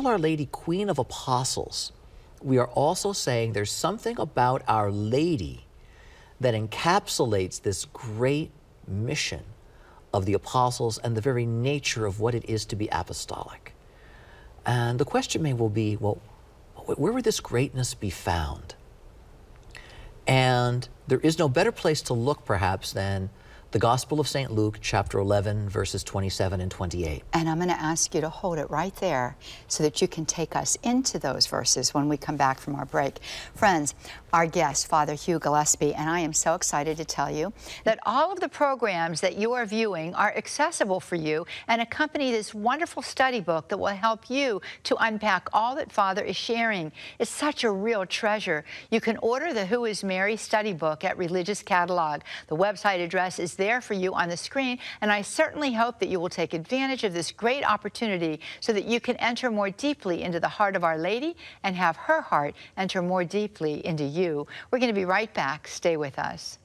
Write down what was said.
call Our Lady Queen of Apostles, we are also saying there's something about Our Lady that encapsulates this great mission of the apostles and the very nature of what it is to be apostolic. And the question may well be, well, where would this greatness be found? And there is no better place to look, perhaps, than the Gospel of St. Luke, chapter 11, verses 27 and 28. And I'm going to ask you to hold it right there so that you can take us into those verses when we come back from our break. Friends, our guest, Father Hugh Gillespie, and I am so excited to tell you that all of the programs that you are viewing are accessible for you and accompany this wonderful study book that will help you to unpack all that Father is sharing. It's such a real treasure. You can order the Who is Mary study book at Religious Catalog. The website address is there for you on the screen, and I certainly hope that you will take advantage of this great opportunity so that you can enter more deeply into the heart of Our Lady and have her heart enter more deeply into you. We're going to be right back. Stay with us.